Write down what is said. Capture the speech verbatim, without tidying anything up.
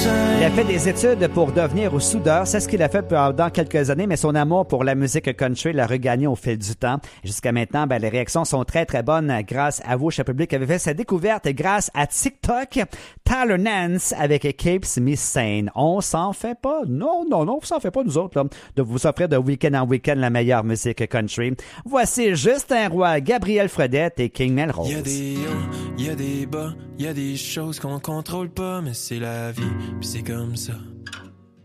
Il a fait des études pour devenir soudeur. C'est ce qu'il a fait pendant quelques années, mais son amour pour la musique country l'a regagné au fil du temps. Jusqu'à maintenant, ben, les réactions sont très, très bonnes grâce à vous, cher public, qui avez fait sa découverte grâce à TikTok. Tyler Nance avec Keeps Me Sane. On s'en fait pas. Non, non, non, on s'en fait pas, nous autres, là, de vous offrir de week-end en week-end la meilleure musique country. Voici Justin Roy, Gabriel Fredette et King Melrose. Il y a des hauts, il y a des bas, il y a des choses qu'on contrôle pas, mais c'est la vie, puis c'est comme ça.